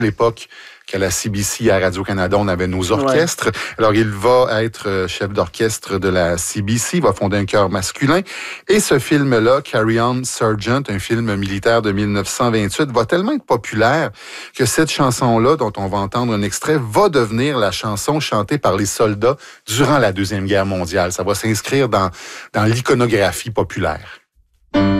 l'époque qu'à la CBC et à Radio-Canada, on avait nos orchestres. Ouais. Alors, il va être chef d'orchestre de la CBC, il va fonder un chœur masculin. Et ce film-là, Carry On, Sergeant, un film militaire de 1928, va tellement être populaire que cette chanson-là, dont on va entendre un extrait, va devenir la chanson chantée par les soldats durant la Deuxième Guerre mondiale. Ça va s'inscrire dans l'iconographie populaire.